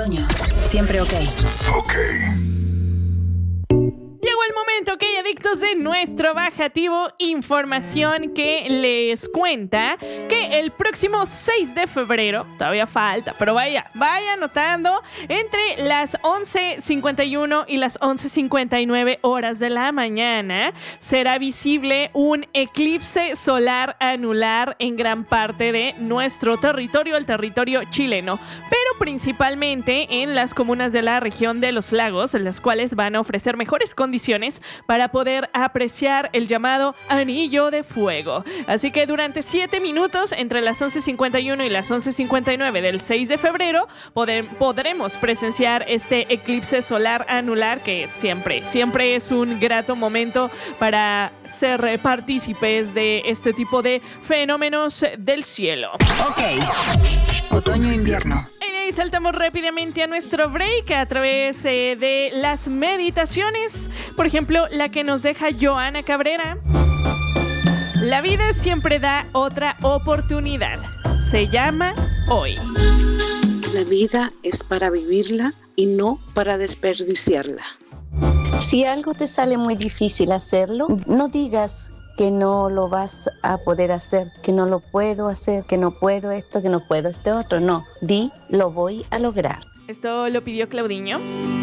Otoño, siempre ok. Ok. Llegó el momento, ok, adictos, de nuestro bajativo. Información que les cuenta que el próximo 6 de febrero, todavía falta, pero vaya anotando, entre las 11:51 y las 11:59 horas de la mañana, será visible un eclipse solar anular en gran parte de nuestro territorio, el territorio chileno, pero principalmente en las comunas de la región de los lagos, en las cuales van a ofrecer mejores condiciones para poder apreciar el llamado anillo de fuego. Así que durante 7 minutos, entre las 11:51 y las 11:59 del 6 de febrero, podremos presenciar este eclipse solar anular, que siempre es un grato momento para ser partícipes de este tipo de fenómenos del cielo. Ok, otoño-invierno. Y saltamos rápidamente a nuestro break a través de las meditaciones. Por ejemplo, la que nos deja Joana Cabrera. La vida siempre da otra oportunidad. Se llama hoy. La vida es para vivirla y no para desperdiciarla. Si algo te sale muy difícil hacerlo, no digas que no lo vas a poder hacer, que no lo puedo hacer, que no puedo esto, que no puedo este otro. No, di, lo voy a lograr. Esto lo pidió Claudiño.